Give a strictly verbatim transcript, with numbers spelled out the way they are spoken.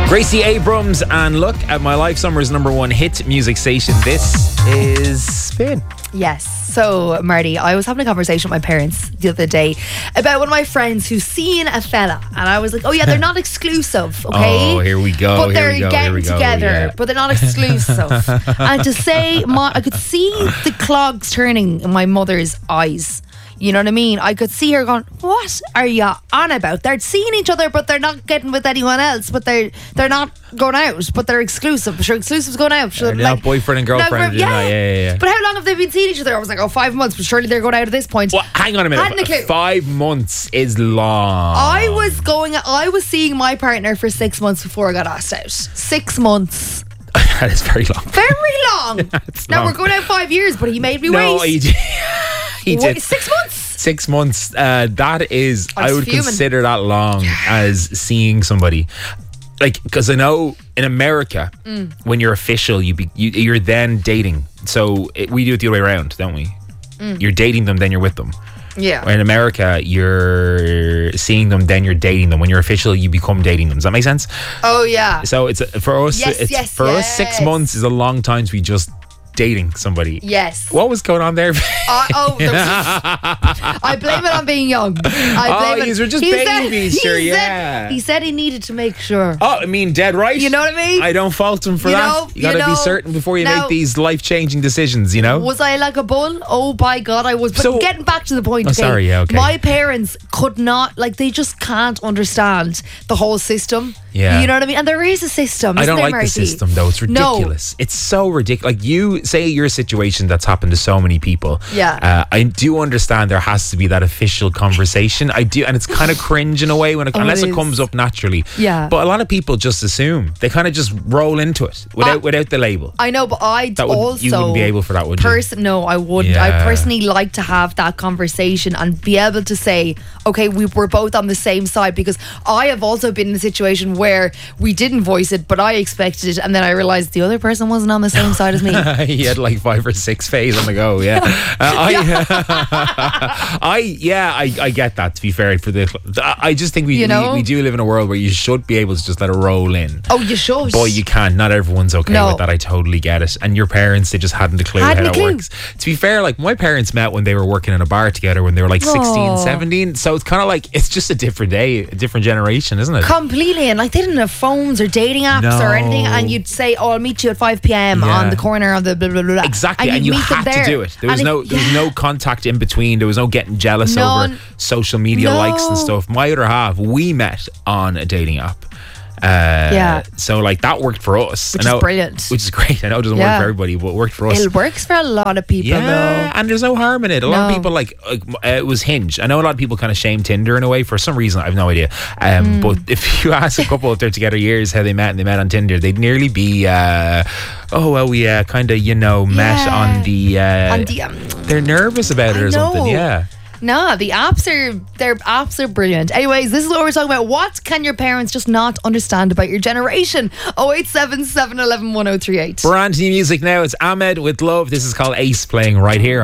Gracie Abrams and Look at My Life, Summer's number one hit music station. This is Spin. Yes. So, Marty, I was having a conversation with my parents the other day about one of my friends who's seen a fella, and I was like, oh yeah, they're not exclusive, okay? Oh, here we go. But here they're we go, getting here we go, together, yeah. but they're not exclusive. And to say, my, I could see the clogs turning in my mother's eyes. You know what I mean? I could see her going, what are you on about? They're seeing each other, but they're not getting with anyone else. But they're they're not going out, but they're exclusive. Sure, exclusive's going out. Sure, They're like, not boyfriend and girlfriend. no, yeah. yeah, yeah, yeah. But how long have they been seeing each other? I was like, oh, five months. But surely they're going out at this point. Well, hang on a minute. Hadn't a clue. Five months is long. I was going. I was seeing my partner for six months before I got asked out. Six months. That is very long. Very long. It's now long. we're going out five years, but he made me No, wait. he did. he Wait, did. six months. Six months. Uh, that is, I I, was would fuming. consider that long as seeing somebody. Like, because I know in America, Mm. when you're official, you be, you, you're then dating. So it, we do it the other way around, don't we? Mm. You're dating them, then you're with them. Yeah. In America, you're seeing them, then you're dating them. When you're official, you become dating them. Does that make sense? Oh yeah. So it's for us. Yes, it's, yes, for us, six yes. months is a long time to be just dating somebody. Yes. What was going on there? Uh, oh, there was- I blame it on being young. I Oh, blame it. these were just He said- babies, he sure, said- yeah. He said he needed to make sure. Oh, I mean, dead right. You know what I mean? I don't fault him for You that. know, you gotta you be know, certain before you now- make these life-changing decisions. You know. Was I like a bull? Oh, by God, I was. But So- getting back to the point, Oh, okay, sorry, yeah, okay. my parents could not, like, they just can't understand the whole system. Yeah. You know what I mean? And there is a system. I isn't don't there, like the Marty? system though. It's No. ridiculous. It's so ridiculous. Like you say, your situation that's happened to so many people. Yeah. Uh, I do understand there has to be that official conversation. I do, and it's kind of cringe in a way when it, Oh, unless it it, comes is. up naturally. Yeah. But a lot of people just assume they kind of just roll into it without I- without the label. I know, but I That would- also you wouldn't be able for that, would you? Person, no, I wouldn't. I Yeah. personally like to have that conversation and be able to say, okay, we were both on the same side, because I have also been in a situation where we didn't voice it, but I expected it, and then I realized the other person wasn't on the same side as me. He had like five or six phase on the go. Yeah, uh, I, I, yeah, I, I get that. To be fair, for the, I just think we, You know? we we do live in a world where you should be able to just let it roll in. Oh, you should. Boy, you can't. Not everyone's okay No. with that. I totally get it. And your parents, they just hadn't a clue Hadn't how a that clue. works. To be fair, like my parents met when they were working in a bar together when they were like sixteen, Aw. seventeen. So it's kind of like, it's just a different day, a different generation, isn't it? Completely, and like they didn't have phones or dating apps or anything, No. and you'd say, "Oh, I'll meet you at five p.m. Yeah. on the corner of the blah blah blah." blah. Exactly, and, you'd you meet them had to there. do it. There was And no, it- there was no contact in between. There was no getting jealous None. over social media No. likes and stuff. My other half, we met on a dating app. Uh, Yeah. So like that worked for us. Which I is know- brilliant. Which is great. I know it doesn't Yeah. work for everybody, but it worked for us. It works for a lot of people, Yeah, though. and there's no harm in it. A lot of No. people like, like uh, it was Hinge. I know a lot of people kind of shame Tinder in a way for some reason. I have no idea. Um, Hmm. But if you ask a couple if they're together years how they met and they met on Tinder, they'd nearly be, uh, oh well, we uh, kind of you know met Yeah. on the. Uh, On the, um, they're nervous about it I or something. know. Yeah. Nah, the apps are their apps are brilliant. Anyways, this is what we're talking about. What can your parents just not understand about your generation? oh eight seven, seven one one, one oh three eight. Brand new music now. It's Ahmed with Love. This is called Ace playing right here.